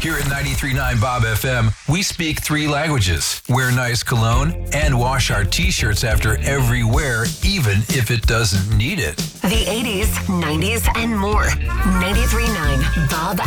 Here at 93.9 Bob FM, we speak 3 languages, wear nice cologne, and wash our t-shirts after every wear, even if it doesn't need it. The 80s, 90s, and more. 93.9 Bob